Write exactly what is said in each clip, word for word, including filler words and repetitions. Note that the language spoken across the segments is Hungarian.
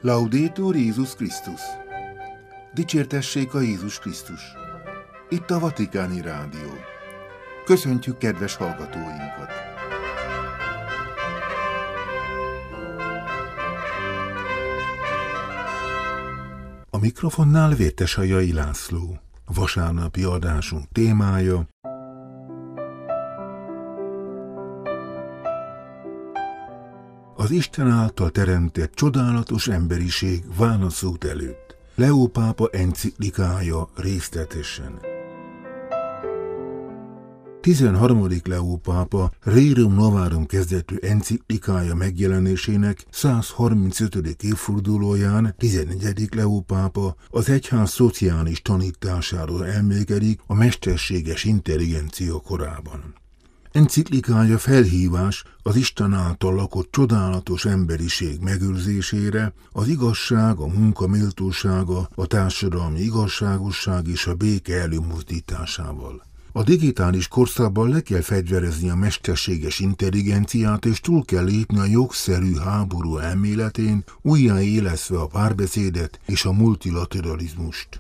Laudetur Jézus Krisztus! Dicsértessék a Jézus Krisztus! Itt a Vatikáni Rádió. Köszöntjük kedves hallgatóinkat! A mikrofonnál Vértesajai László. Vasárnapi adásunk témája: az Isten által teremtett csodálatos emberiség válaszút előtt. Leó pápa enciklikája részletesen. tizenharmadik Leó pápa Rerum Novarum kezdetű enciklikája megjelenésének száz harmincötödik évfordulóján tizennegyedik Leó pápa az egyház szociális tanításáról elmékedik a mesterséges intelligencia korában. Enciklikája felhívás az Isten által lakott csodálatos emberiség megőrzésére, az igazság, a munka méltósága, a társadalmi igazságosság és a béke előmozdításával. A digitális korszakban le kell fegyverezni a mesterséges intelligenciát, és túl kell lépni a jogszerű háború elméletén, újjáélesztve a párbeszédet és a multilateralizmust.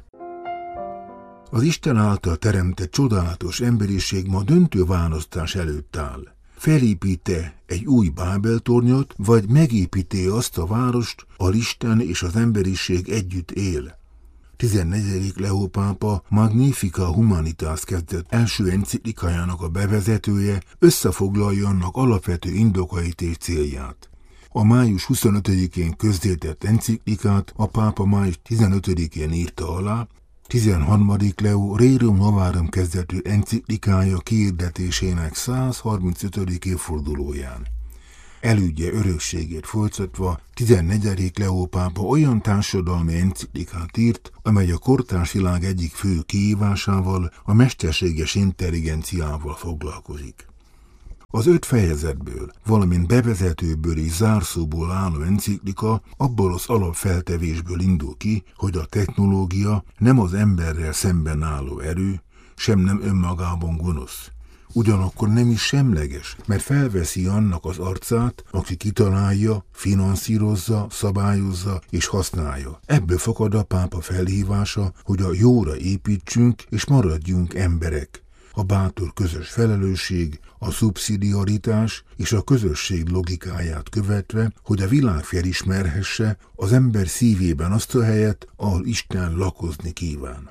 Az Isten által teremtett csodálatos emberiség ma döntő választás előtt áll. Felépít-e egy új Bábel-tornyot, vagy megépíti azt a várost, ahol Isten és az emberiség együtt él? tizennegyedik Leó pápa Magnificat Humanitas kezdett első enciklikájának a bevezetője összefoglalja annak alapvető indokait és célját. A május huszonötödikén közzétett enciklikát a pápa május tizenötödikén írta alá, tizenharmadik Leó Rerum Novarum kezdetű enciklikája kiirdetésének száz harmincötödik évfordulóján. Elődje örökségét folytatva tizennegyedik Leó pápa olyan társadalmi enciklikát írt, amely a kortárs világ egyik fő kihívásával, a mesterséges intelligenciával foglalkozik. Az öt fejezetből, valamint bevezetőből és zárszóból álló enciklika abból az alapfeltevésből indul ki, hogy a technológia nem az emberrel szemben álló erő, sem nem önmagában gonosz. Ugyanakkor nem is semleges, mert felveszi annak az arcát, aki kitalálja, finanszírozza, szabályozza és használja. Ebből fakad a pápa felhívása, hogy a jóra építsünk és maradjunk emberek. A bátor közös felelősség, a szubszidiaritás és a közösség logikáját követve, hogy a világ felismerhesse az ember szívében azt a helyet, ahol Isten lakozni kíván.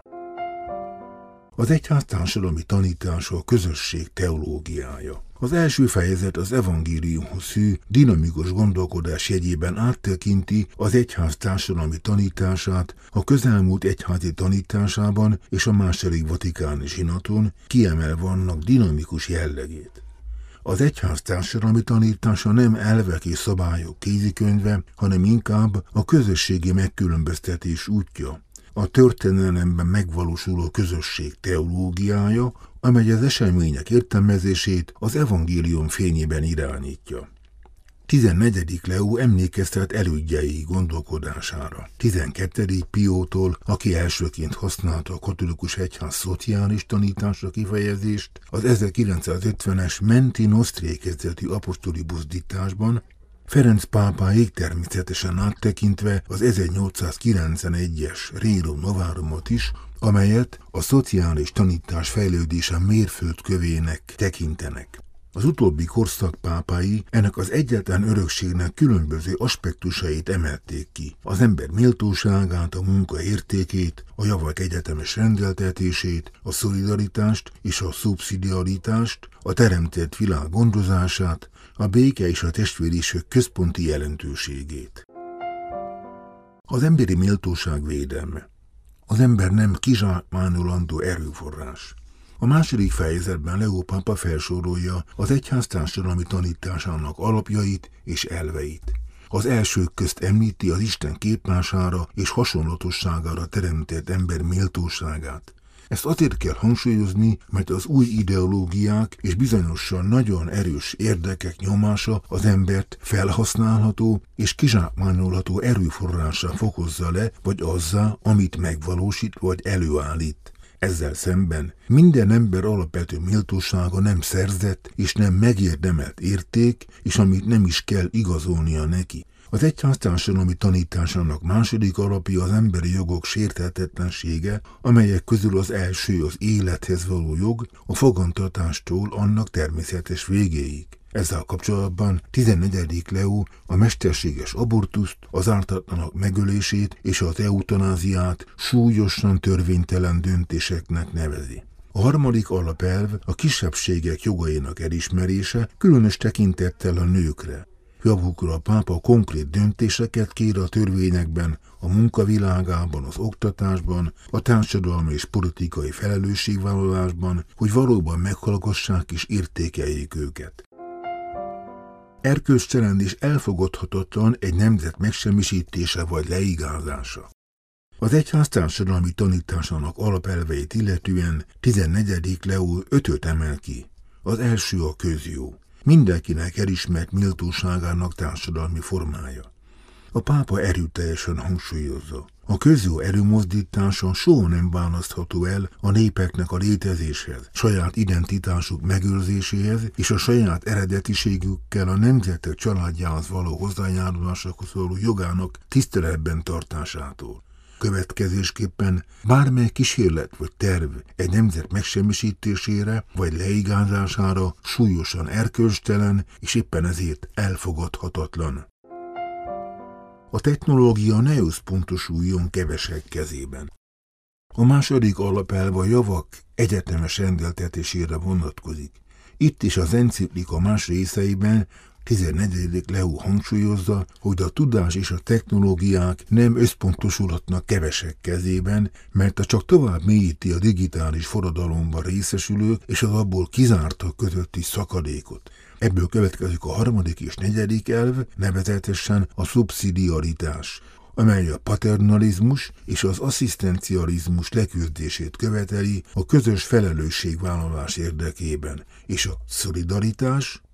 Az egyház társadalmi tanítása a közösség teológiája. Az első fejezet az evangéliumhoz hű, dinamikus gondolkodás jegyében áttekinti az egyház társadalmi tanítását a közelmúlt egyházi tanításában és a második vatikáni zsinaton, kiemelve annak dinamikus jellegét. Az egyház társadalmi tanítása nem elvek és szabályok kézikönyve, hanem inkább a közösségi megkülönböztetés útja. A történelemben megvalósuló közösség teológiája, amely az események értelmezését az evangélium fényében irányítja. tizennegyedik Leó emlékeztet elődjei gondolkodására. tizenkettedik Piótól, aki elsőként használta a katolikus egyház szociális tanításra kifejezést, az ezerkilencszázötvenes Menti Nostri kezdetű apostoli buzdításban, Ferenc pápáig természetesen áttekintve az ezernyolcszázkilencvenegyes Rerum Novarumot is, amelyet a szociális tanítás fejlődése mérföldkövének tekintenek. Az utóbbi korszak pápái ennek az egyetlen örökségnek különböző aspektusait emelték ki. Az ember méltóságát, a munka értékét, a javak egyetemes rendeltetését, a szolidaritást és a szubszidiaritást, a teremtett világ gondozását, a béke és a testvériség központi jelentőségét. Az emberi méltóság védelme. Az ember nem kizsákmányolandó erőforrás. A második fejezetben Leó pápa felsorolja az egyház társadalmi tanításának alapjait és elveit. Az elsők közt említi az Isten képmására és hasonlatosságára teremtett ember méltóságát. Ezt azért kell hangsúlyozni, mert az új ideológiák és bizonyosan nagyon erős érdekek nyomása az embert felhasználható és kizsákmányolható erőforrássá fokozza le, vagy azzá, amit megvalósít vagy előállít. Ezzel szemben minden ember alapvető méltósága nem szerzett és nem megérdemelt érték, és amit nem is kell igazolnia neki. Az egyház társadalmi tanításának második alapja az emberi jogok sérthetetlensége, amelyek közül az első az élethez való jog, a fogantatástól annak természetes végéig. Ezzel kapcsolatban tizennegyedik Leó a mesterséges abortuszt, az ártatlanok megölését és az eutanáziát súlyosan törvénytelen döntéseknek nevezi. A harmadik alapelv a kisebbségek jogainak elismerése, különös tekintettel a nőkre. Javukra a pápa konkrét döntéseket kér a törvényekben, a munkavilágában, az oktatásban, a társadalmi és politikai felelősségvállalásban, hogy valóban meghallgassák és értékeljék őket. Erkölcstelen és elfogadhatatlan egy nemzet megsemmisítése vagy leigázása. Az egyház társadalmi tanításának alapelveit illetően tizennegyedik Leó ötöt emel ki. Az első a közjó. Mindenkinek elismert méltóságának társadalmi formája. A pápa erőteljesen hangsúlyozza. A közjó előmozdítása soha nem választható el a népeknek a létezéshez, saját identitásuk megőrzéséhez és a saját eredetiségükkel a nemzetek családjához való hozzájárulásokhoz való jogának tiszteletben tartásától. Következésképpen bármely kísérlet vagy terv egy nemzet megsemmisítésére vagy leigázására súlyosan erkölcstelen és éppen ezért elfogadhatatlan. A technológia ne összpontosuljon kevesek kezében. A második alapelv a javak egyetemes rendeltetésére vonatkozik. Itt is az enciklika más részeiben tizennegyedik Leó hangsúlyozza, hogy a tudás és a technológiák nem összpontosulhatnak kevesek kezében, mert a csak tovább mélyíti a digitális forradalomban részesülők és az abból kizártak közötti szakadékot. Ebből következik a harmadik és negyedik elv, nevezetesen a szubszidiaritás, amely a paternalizmus és az asszisztencializmus leküzdését követeli a közös felelősségvállalás érdekében, és a szolidaritás,